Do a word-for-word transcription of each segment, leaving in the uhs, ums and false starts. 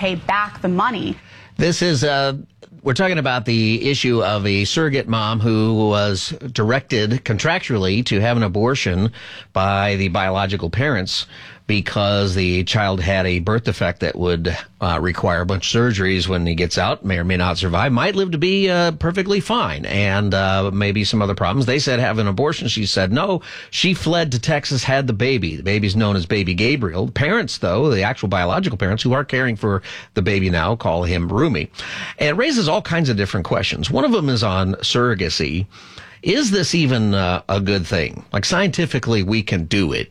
pay back the money. This is, uh, we're talking about the issue of a surrogate mom who was directed contractually to have an abortion by the biological parents because the child had a birth defect that would uh, require a bunch of surgeries when he gets out, may or may not survive, might live to be uh, perfectly fine, and uh, maybe some other problems. They said have an abortion. She said no. She fled to Texas, had the baby. The baby's known as baby Gabriel. Parents, though, the actual biological parents who are caring for the baby now, call him Rumi. And it raises all kinds of different questions. One of them is on surrogacy. Is this even uh, a good thing? Like, scientifically, we can do it.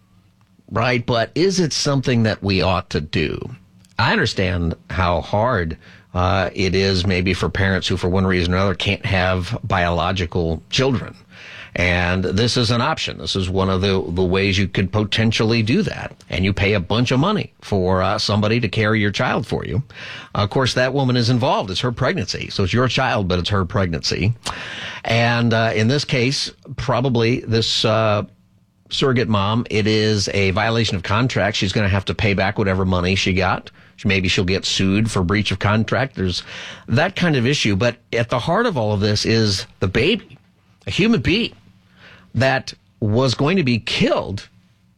Right, but is it something that we ought to do? I understand how hard uh, it is maybe for parents who, for one reason or another, can't have biological children. And this is an option. This is one of the, the ways you could potentially do that. And you pay a bunch of money for uh, somebody to carry your child for you. Uh, of course, that woman is involved. It's her pregnancy. So it's your child, but it's her pregnancy. And uh, in this case, probably this uh surrogate mom, it is a violation of contract. She's going to have to pay back whatever money she got. Maybe she'll get sued for breach of contract. There's that kind of issue. But at the heart of all of this is the baby, a human being that was going to be killed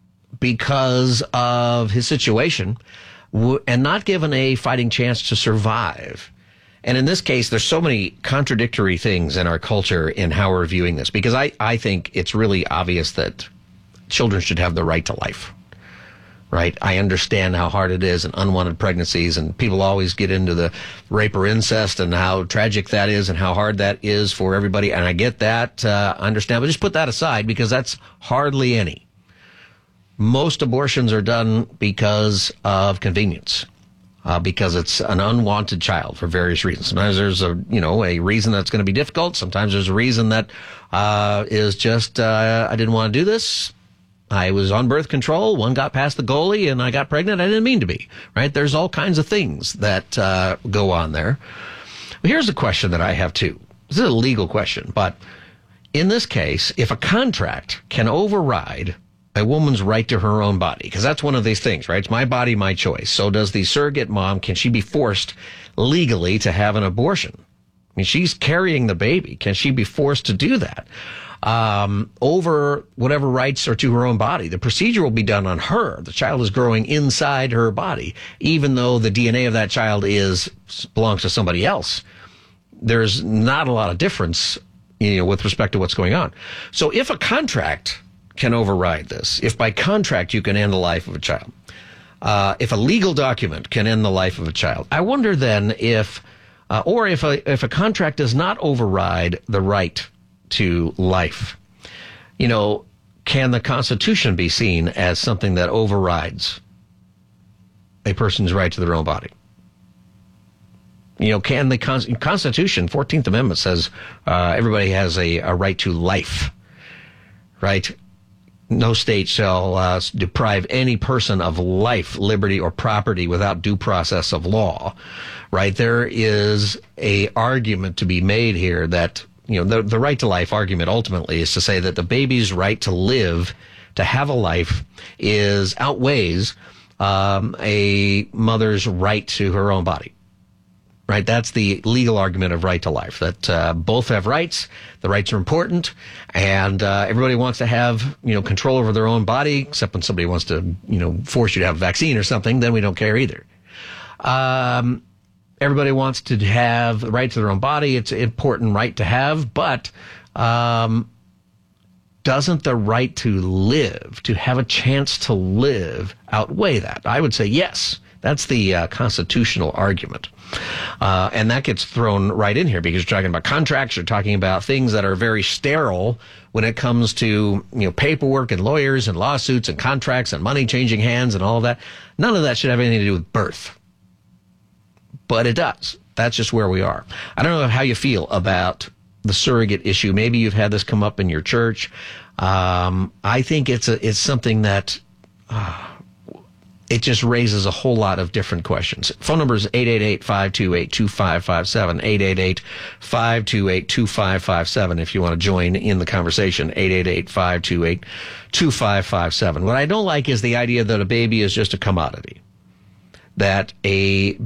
because of his situation and not given a fighting chance to survive. And in this case, there's so many contradictory things in our culture in how we're viewing this, because I, I think it's really obvious that children should have the right to life, right? I understand how hard it is and unwanted pregnancies, and people always get into the rape or incest and how tragic that is and how hard that is for everybody. And I get that, uh, I understand, but just put that aside because that's hardly any. Most abortions are done because of convenience. Uh, because it's an unwanted child for various reasons. Sometimes there's a, you know, a reason that's going to be difficult. Sometimes there's a reason that uh, is just, uh, I didn't want to do this. I was on birth control. One got past the goalie and I got pregnant. I didn't mean to be, right? There's all kinds of things that uh, go on there. Well, here's a question that I have too. This is a legal question, but in this case, if a contract can override a woman's right to her own body, because that's one of these things, right? It's my body, my choice. So does the surrogate mom, can she be forced legally to have an abortion? I mean, she's carrying the baby. Can she be forced to do that? Um, over whatever rights are to her own body. The procedure will be done on her. The child is growing inside her body, even though the D N A of that child is belongs to somebody else. There's not a lot of difference, you know, with respect to what's going on. So if a contract can override this, if by contract you can end the life of a child, uh, if a legal document can end the life of a child, I wonder then if, uh, or if a if a contract does not override the right to life, you know, can the Constitution be seen as something that overrides a person's right to their own body? You know, can the Con- Constitution, fourteenth Amendment says uh, everybody has a, a right to life, right? No state shall uh, deprive any person of life, liberty, or property without due process of law, right? There is a argument to be made here that, you know, the, the right to life argument ultimately is to say that the baby's right to live, to have a life, is outweighs um, a mother's right to her own body. Right, that's the legal argument of right to life, that uh, both have rights, the rights are important, and uh, everybody wants to have, you know, control over their own body, except when somebody wants to, you know, force you to have a vaccine or something, then we don't care either. Um, everybody wants to have the right to their own body. It's an important right to have, but um, doesn't the right to live, to have a chance to live, outweigh that? I would say yes. That's the uh, constitutional argument. Uh, and that gets thrown right in here because you're talking about contracts, you're talking about things that are very sterile when it comes to, you know, paperwork and lawyers and lawsuits and contracts and money changing hands and all of that. None of that should have anything to do with birth. But it does. That's just where we are. I don't know how you feel about the surrogate issue. Maybe you've had this come up in your church. Um, I think it's a, it's something that, uh, it just raises a whole lot of different questions. Phone number is eight eight eight, five two eight, two five five seven, eight eight eight, five two eight, two five five seven if you want to join in the conversation, eight eight eight, five two eight, two five five seven. What I don't like is the idea that a baby is just a commodity, that a